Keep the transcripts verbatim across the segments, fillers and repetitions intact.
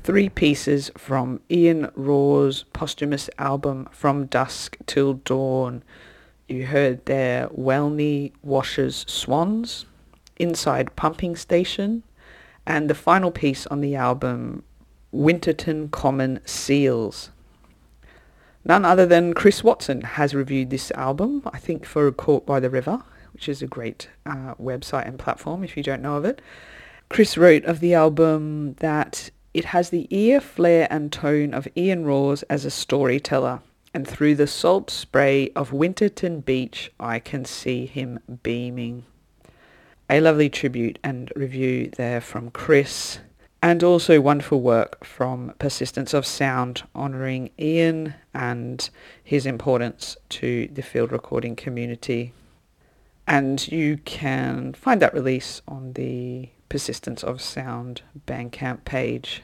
Three pieces from Ian Raw's posthumous album From Dusk Till Dawn. You heard there Welney Washer's Swans, Inside Pumping Station, and the final piece on the album, Winterton Common Seals. None other than Chris Watson has reviewed this album, I think for Caught by the River, which is a great uh, website and platform if you don't know of it. Chris wrote of the album that it has the ear, flair and tone of Ian Raw's as a storyteller, and through the salt spray of Winterton Beach I can see him beaming. A lovely tribute and review there from Chris, and also wonderful work from Persistence of Sound, honouring Ian and his importance to the field recording community. And you can find that release on the Persistence of Sound Bandcamp page.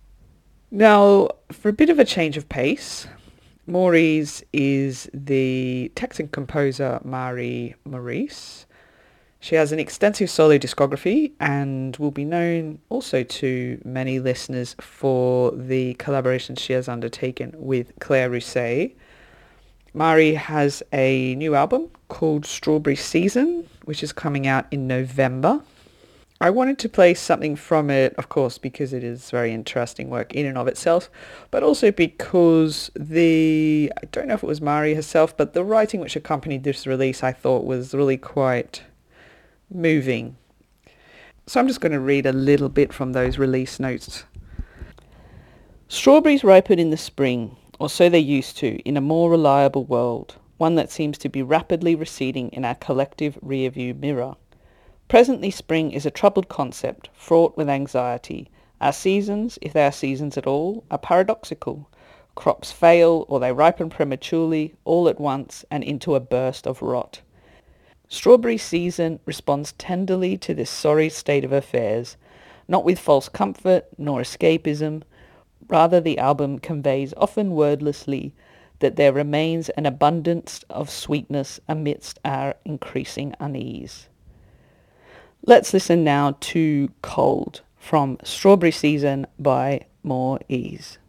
Now, for a bit of a change of pace, Maurice is the Texan composer Marie Maurice. She has an extensive solo discography and will be known also to many listeners for the collaborations she has undertaken with Claire Rousset. Marie has a new album called Strawberry Season, which is coming out in November. I wanted to play something from it, of course, because it is very interesting work in and of itself, but also because the, I don't know if it was Marie herself, but the writing which accompanied this release I thought was really quite moving. So I'm just going to read a little bit from those release notes. Strawberries ripen in the spring, or so they used to, in a more reliable world, one that seems to be rapidly receding in our collective rearview mirror. Presently spring is a troubled concept, fraught with anxiety. Our seasons, if they are seasons at all, are paradoxical. Crops fail or they ripen prematurely, all at once and into a burst of rot. Strawberry Season responds tenderly to this sorry state of affairs, not with false comfort nor escapism. Rather, the album conveys often wordlessly that there remains an abundance of sweetness amidst our increasing unease. Let's listen now to Cold from Strawberry Season by More Ease.